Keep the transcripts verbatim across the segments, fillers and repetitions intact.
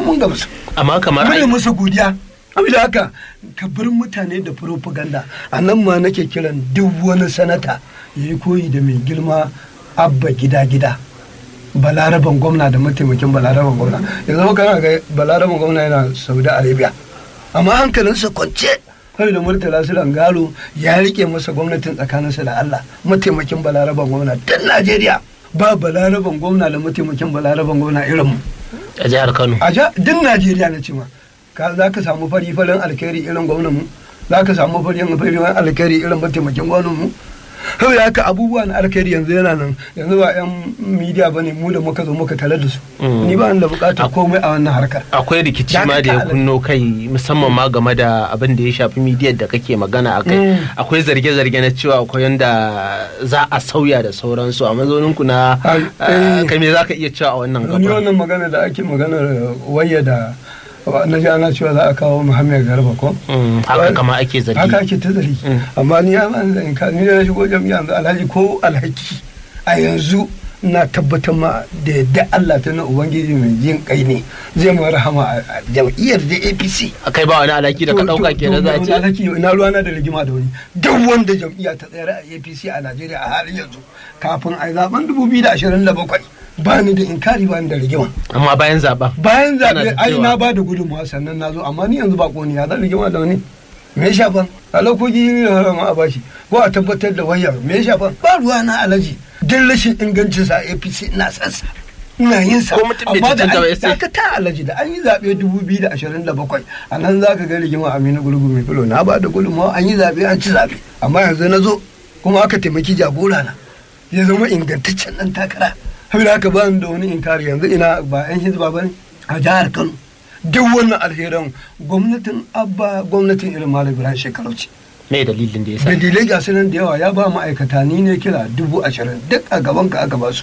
mun gamsu amma kamar ai musu godiya. Abin haka ka bar mutane da propaganda. A nan ma nake kiran duk wani sanata ya yi koyi da mai girma Abba gida gida Balaraban gwamna da mataimakin Balaraban gwamna. Yanzu kana ga Balaraban gwamna yana Saudi Arabia amma hankalinsa kwance har da Murtala Sulan Galo ya rike masa gwamnatin tsakaninsa da Allah. Mataimakin Balaraban gwamna dan Najeriya ba Balaraban gwamna da mataimakin Balaraban gwamna irin mu a jihar Kano, a din Najeriya na ce ma za ka samu fari farin alkhairi irin gwamnan mu, za ka samu fari farin alkhairi irin mataimakin gwamnan mu. Hau ya haka abubuwa na alkhairi yanzu yana nan. Yanzu ba yan midiya ba ne mu da muka zo muka tare da su. Ni ba da bukatar komai a wannan harkar. Akwai rikici ma da ya kunno kai musamman ma game da abin da ya shafi midiyar da kake magana a kai. Akwai zarge-zarge na cewa akwai yanda za a sauya da sauransu a mazaunin ku na kai me za ka iya cewa a wannan gaba. Ni wannan magana da ake maganar waya da na ji ana cewa za a kawo Muhammad Garba ko haka kama ake zargi haka ake ta zargi amma ni ya ban zan ka ni na shigo jami'a yanzu alhaji ko alhaki a yanzu na tabbatar ma da yadda Allah ta na ubangiji mai jin kai ne zai mu rahama a jam'iyyar da A P C akai ba wani alhaki da ka dauka kenan za a ce alhaki ina ruwana da rigima da wani duk wanda jam'iyya ta tsayar a A P C a Najeriya a halin yanzu kafin a zaben dubu biyu da ashirin da bakwai ba ni da inkari ba ni da rigima amma bayan zaɓa bayan zaɓe ai na ba da gudunmawa sannan na zo amma ni yanzu ba ko ni ya zan rigima da wani me ya shafan alakoki ne da harama a bashi ko a tabbatar da wayar me ya shafan ba ruwa na alaji din rashin ingancin sa A P C ina sansa ina yin sa amma da ka ta alaji da an yi zaɓe dubu biyu da ashirin da bakwai a nan za ka ga rigima Aminu Gurgu mai filo na ba da gudunmawa an yi zaɓe an ci zaɓe amma yanzu na zo kuma aka taimaki jagora na ya zama ingantaccen ɗan takara. Saboda haka ba da wani inkari yanzu ina ba yan hizba ba ne a jihar Kano duk wannan alheran gwamnatin Abba gwamnatin irin Malam Ibrahim Shekaru ce. Me dalilin da ya sa? Dalilai ga su nan da yawa ya ba ma'aikata ni ne kira dubu ashirin duk a gaban ka aka ba su.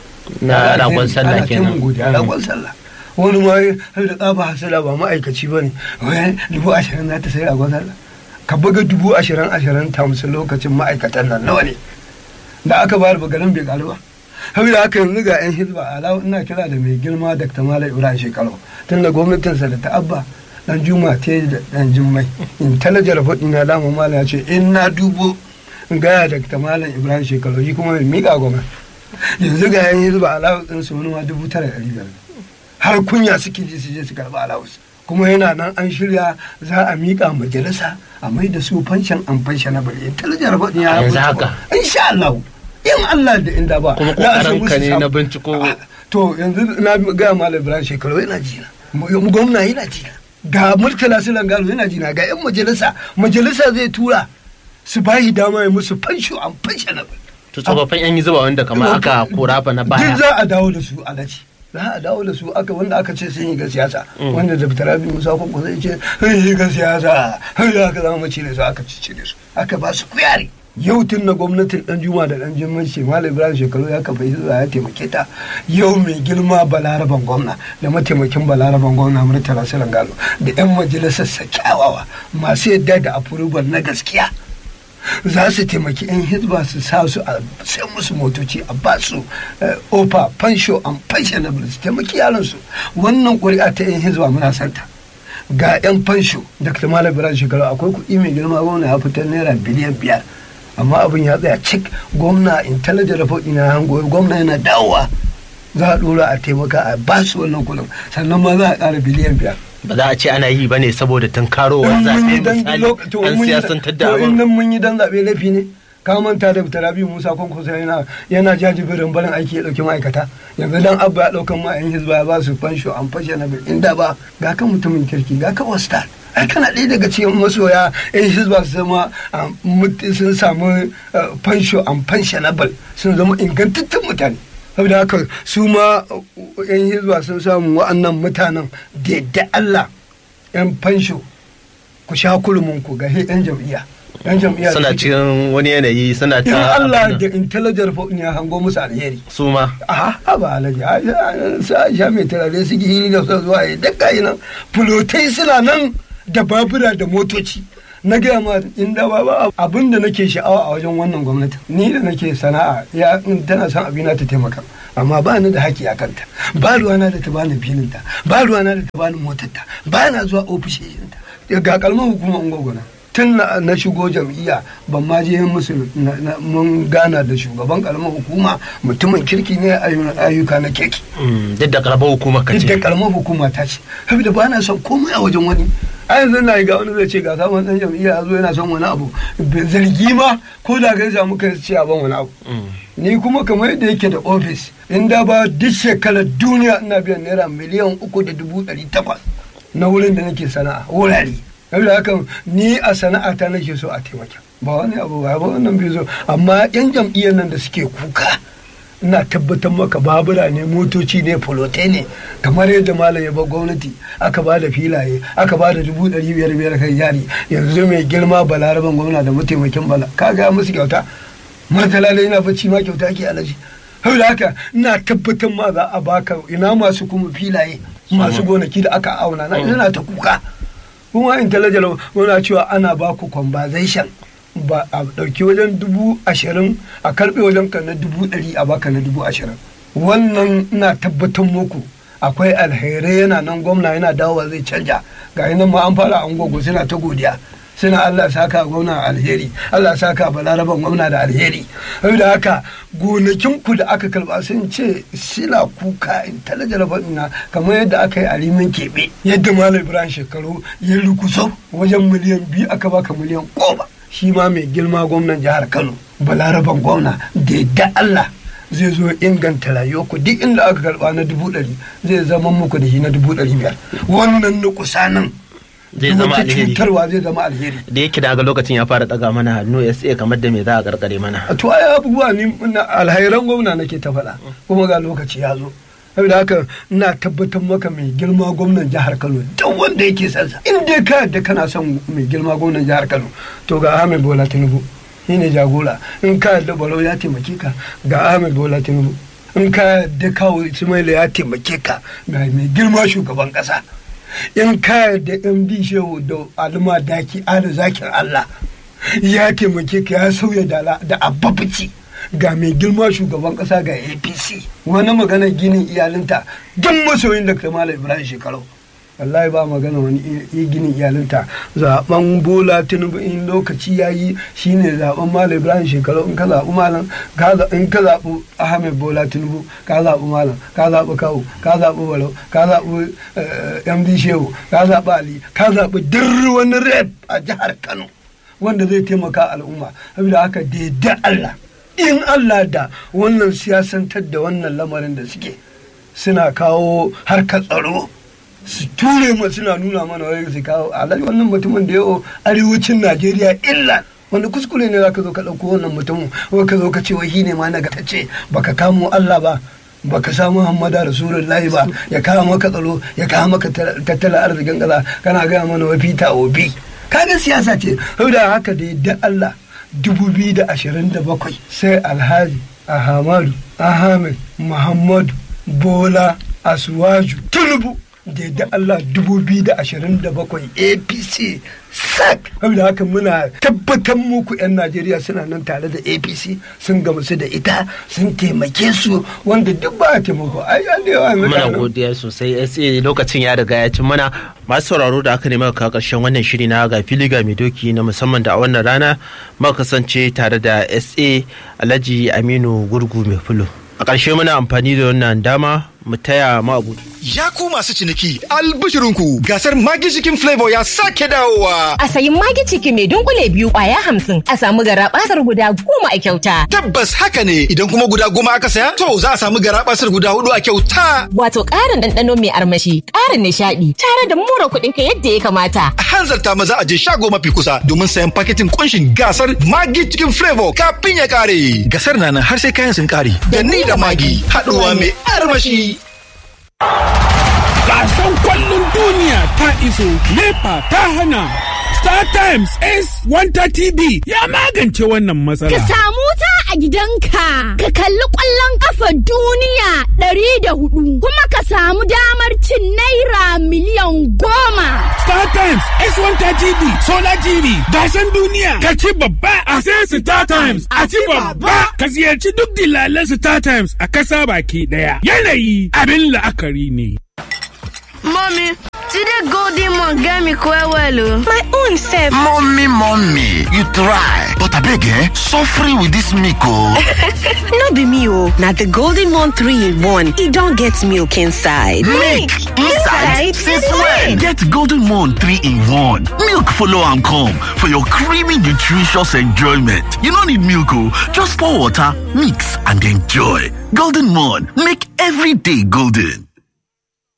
Na ragon sallah kenan. Ana godiya ragon sallah. Wani ma har da tsaba hasala ba ma'aikaci ba ne wai dubu ashirin za ta sai ragon sallah. Ka buga dubu ashirin ashirin ta musu lokacin ma'aikatan nan nawa ne da aka bayar bagarin bai karu ba. Saboda haka yanzu ga 'yan hizba alawu ina kira da mai girma Dakta Malam Ibrahim Shekaru tun da gwamnatinsa da ta Abba dan Juma ta yi da dan Jummai in talajar faɗi na lamu Malam ya ce in na dubo in gaya Dakta Malam Ibrahim Shekaru shi kuma mai miƙa goma yanzu ga 'yan hizba alawu ɗin su wani ma dubu tara da ɗari biyar har kunya suke ji su je su karɓi alawu kuma yana nan an shirya za a miƙa majalisa a mai da su fanshan an fansha na bari in talajar faɗi ya yanzu haka insha Allah in Allah da inda ba kuma kokarin ka ne na binciko to yanzu na ga Malam Ibrahim Shekaru yana jina gwamna yana jina ga Murtala Sulan Galo yana jina ga yan majalisa majalisa zai tura su bayi dama ya musu fansho an fansha na to tsofaffin yan yi zuba wanda kamar aka kora fa na baya duk za a dawo da su alaji za a dawo da su aka wanda aka ce sun yi ga siyasa wanda da Bitarabi Musa Kwanko zai ce sun yi ga siyasa har da aka zama mace da su aka cicire su aka ba su kuyari yau tun na gwamnatin dan Juma da dan Jummai ce Malam Ibrahim Shekaru ya kafa hizba ya taimake ta yau mai girma Balaraban gwamna da mataimakin Balaraban gwamna Murtala Sulan Galo da yan majalisar kyawawa masu yadda da approval na gaskiya za su taimaki yan hizba su sa su a sai musu motoci a ba su ofa fansho an pensionable su taimaki yaran su wannan ƙuri'a ta yan hizba muna santa ga yan fansho da Malam Ibrahim Shekaru akwai kuɗi mai girma gwamna ya fitar naira biliyan biyar amma abin ya tsaya cik gwamna intelligent report ina hango gwamna yana dawowa za a dora a taimaka a ba su wannan kudin sannan ma za a ƙara biliyan biyar ba za a ce ana yi bane saboda tunkarowar zaɓe misali an siyasantar da abin nan mun yi dan zaɓe laifi ne ka manta da Bitarabi Musa Kwanko yana yana jajibirin barin aiki ya ɗauki ma'aikata yanzu dan Abba ya ɗaukan ma'ayin hizba ya ba su fansho an fashe na inda ba ga kan mutumin kirki ga kan wasta ai kana ɗaya daga cikin masoya yan hizba su zama sun samu fansho an pensionable sun zama ingantattun mutane saboda haka su ma yan hizba sun samu wa'annan mutanen da yadda Allah yan fansho ku sha kulmunku ga yan jam'iyya yan jam'iyya suna cikin wani yanayi suna ta in Allah da intelligent for ya hango musu alheri su ma a ba alaji Aisha mai turare su gini da zuwa ya daga yi nan fulotai suna nan da babura da motoci na gaya ma inda ba ba abin da nake sha'awa a wajen wannan gwamnati ni da nake sana'a ya tana son abina ta taimaka amma ba ni da haƙƙi a kanta ba ruwana da ta bani filinta ba ruwana da ta bani motarta ba na zuwa ofishinta ga kalmar hukumar ungwagwana tun na shigo jam'iyya ban ma je musu mun gana da shugaban karamar hukuma mutumin kirki ne ayyuka na kirki duk da karamar hukuma ka ce duk da karamar hukuma ta ce saboda ba na son komai a wajen wani a yanzu na ga wani zai ce ga samun dan jam'iyya zo yana son wani abu zargi ma ko da ga samu kai ce a ban wani abu ni kuma kamar yadda yake da ofis inda ba duk shekarar duniya ina biyan naira miliyan uku da dubu ɗari takwas na wurin da nake sana'a wurare saboda haka ni a sana'ata nake so a taimaka ba wani abu ba wannan bai zo amma yan jam'iyyar nan da suke kuka ina tabbatar maka babura ne motoci ne fulote ne kamar yadda malam ya ba gwamnati aka ba da filaye aka ba da dubu ɗari biyar biyar kan yari yanzu mai girma balaraban gwamna da mataimakin bala ka ga musu kyauta martala da ina bacci ma kyauta ke alaji saboda haka ina tabbatar ma za a baka ina masu kuma filaye masu gonaki da aka auna na ina ta kuka kuma intelligent muna cewa ana ba ku conversation ba a dauki wajen dubu ashirin a karbe wajen ka na dubu ɗari a baka na dubu ashirin wannan ina tabbatar muku akwai alherai yana nan gwamna yana dawowa zai canja ga nan ma an fara an gogo suna ta godiya suna Allah saka gwamna alheri Allah saka balaraban gwamna da alheri saboda haka gonakin ku da aka karba sun ce sila kuka intelligent na kamar yadda aka yi alimin keɓe yadda malam Ibrahim shekaru ya rukuso wajen miliyan biyu aka baka miliyan goma shi ma mai girma gwamnan jihar Kano balaraban gwamna da yadda Allah zai zo inganta rayuwarku duk inda aka karba na dubu ɗari zai zama muku da shi na dubu ɗari biyar wannan nukusanin zai zama alheri cutarwa zai zama alheri da yake daga lokacin ya fara daga mana hannu S A kamar da me za a karkare mana to ai abubuwa ni alhairan gwamna nake ta faɗa kuma ga lokaci ya zo saboda haka ina tabbatar maka mai girma gwamnan jihar Kano duk wanda yake son sa in dai ka yadda kana son mai girma gwamnan jihar Kano to ga Ahmed Bola Tinubu shine jagora in ka yadda Barau ya taimake ka ga Ahmed Bola Tinubu in ka yadda kawo Ismaila ya taimake ka ga mai girma shugaban kasa in ka da M D Shehu da Alma Daki Ada Zakin Allah ya taimake ka ya sauya da abbabici ga mai girma shugaban kasa ga A P C wani magana ginin iyalinta duk masoyin da kai Malam Ibrahim Shekarau wallahi ba magana wani ginin iyalinta zaben Bola Tinubu in lokaci yayi shine zaben Malam Ibrahim Shekarau in ka zabi malam in ka zabi Ahmed Bola Tinubu ka zabi malam ka zabi Kawu ka zabi Barau ka zabi M D Shehu ka zabi Ali ka zabi duk wani rep a jihar Kano wanda zai taimaka al'umma saboda haka da Allah in Allah da wannan siyasantar da wannan lamarin da suke suna kawo harkar tsaro su ture mu suna nuna mana wai su kawo alal wannan mutumin da yawo arewacin Najeriya illa wanda kuskure ne zaka zo ka dauko wannan mutumin wai ka zo ka ce wai shine ma nagartacce baka kamo Allah ba baka samu Muhammadu Rasulullahi ba ya kawo maka tsaro ya kawo maka tattalin arzikin kaza kana ga mana wai Peter Obi kaga siyasa ce saboda haka da yadda Allah dubu biyu da ashirin da bakwai sai Alhaji Ahmadu Ahmed Muhammadu Bola Asuwaju Tinubu da yadda Allah dubu biyu da ashirin da bakwai A P C sak saboda haka muna tabbatar muku 'yan Najeriya suna nan tare da A P C sun gamsu da ita sun taimake su wanda duk ba a taimako ai an da yawa muna godiya sosai S A lokacin ya riga ya ci mana masu sauraro da aka nema ka karshen wannan shiri na ga fili ga mai doki na musamman da a wannan rana muka kasance tare da S A Alhaji Aminu Gurgu mai fulo a ƙarshe muna amfani da wannan dama mu taya mabu. Ya ku masu ciniki albishirinku gasar Maggi Chicken Flavor ya sake dawowa. A sayi Maggi Chicken mai dunkule biyu kwaya hamsin a samu garabasar guda goma a kyauta. Tabbas haka ne idan kuma guda goma aka saya to za a samu garabasar guda hudu a kyauta. Wato ƙarin ɗanɗano mai armashi, ƙarin nishaɗi tare da mura kuɗin ka yadda ya kamata. A hanzarta maza a je shago mafi kusa domin sayan paketin kunshin gasar Maggi Chicken Flavor kafin ya ƙare. Gasar na nan har sai kayan sun ƙare. Da ni da Maggi haɗuwa mai armashi. Gasan kwallon duniya ta iso, NEPA ta hana. Star Times S one thirty B ya magance wannan matsala. Ka samu ta a gidanka, ka kalli kwallon kafa duniya ɗari da hudu, kuma ka samu damar cin naira miliyan goma. Star StarTimes S one thirty B Solar T V gasan duniya ka ci babba a sai StarTimes a ci babba ka ziyarci duk dilalan StarTimes a kasa baki daya yanayi abin la'akari ne. Mommy, today Golden Mon get me quite well. My own self. Mommy, mommy, you try. But I beg, eh? Suffering with this milk, oh. No be me, oh. Now the Golden Mon three in one. It don't get milk inside. Milk inside? Since when? Get Golden Mon three in one. Milk follow and come for your creamy, nutritious enjoyment. You don't need milk, oh. Just pour water, mix, and enjoy. Golden Mon, make every day golden.